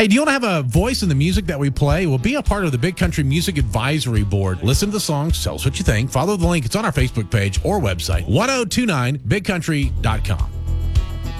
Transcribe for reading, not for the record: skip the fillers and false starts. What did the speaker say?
Hey, do you want to have a voice in the music that we play? Well, be a part of the Big Country Music Advisory Board. Listen to the songs, tell us what you think. Follow the link. It's on our Facebook page or website, 1029bigcountry.com.